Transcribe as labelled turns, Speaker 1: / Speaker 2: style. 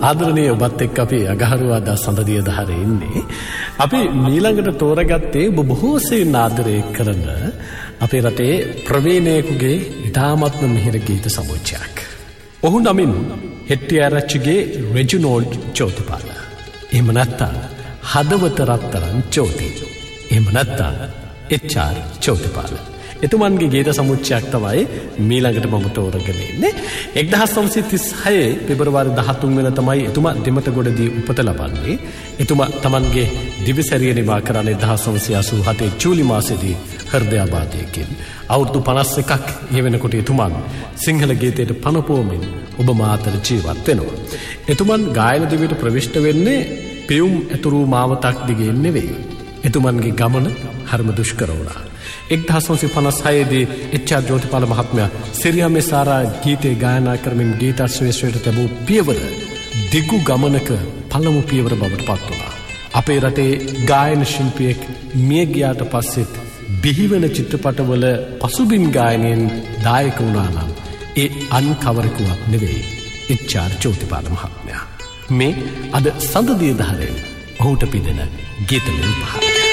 Speaker 1: ආදරණීය ඔබත් එක්ක අපි අගහරුවාදා සඳදිය දහරේ ඉන්නේ. අපි ඊළඟට තෝරගත්තේ ඔබ බොහෝසෙයින් ආදරය කරන අපේ රටේ ප්‍රවීණයෙකුගේ ඉතාමත්ම මිහිර ගීත සමූහයක්. ඔහු නමින් හෙට්ටිආරච්චිගේ රෙජිනෝල්ඩ් චෝතිපාල. එහෙම නැත්නම් හදවත රත්තරන් චෝති. එහෙම නැත්නම් එච්.ආර්. චෝතිපාල. එතුමන්ගේ ගීත සමුච්චයක් තමයි මීළඟට මම තෝරගෙන ඉන්නේ. 1936 පෙබරවාරි 13 වෙනිදා තමයි එතුමා දෙමටගොඩදී උපත ලබන්නේ. එතුමා තමන්ගේ දිවිසැරිය නිමා කරන්නේ 1987 ජූලි මාසයේදී හෘදයාබාධයකින්. අවුරුදු 51ක් ඒ වෙනකොට එතුමන් සිංහල ගීතයට පණ පොවමින් ඔබ මාතර ජීවත් වෙනවා. එතුමන් ගායන දිවියට ප්‍රවිෂ්ඨ වෙන්නේ පියුම් ඇතුරු මාවතක් දිගේ නෙවෙයි. එතුමන්ගේ ගමන හරිම දුෂ්කර වුණා. 1956 දී එච්.ආර්. ජෝතිපාල මහත්මයා සිරියාමේ සාරා ගීතේ ගායනා කරමින් ගීතාශ්‍රේෂ්ඨයට ලැබූ පියවර දිගු ගමනක පළමු පියවර බවට පත් වුණා. අපේ රටේ ගායන ශිල්පියෙක් මිය ගියාට පස්සෙත් බිහිවන චිත්‍රපටවල පසුබිම් ගායනයෙන් දායක වුණා නම් ඒ අන් කවරෙකුවත් නෙවෙයි එච්.ආර්. ජෝතිපාල මහත්මයා. මේ අද සඳදිය දහරේ ඔහුට පිදෙන ගීතමය පහර.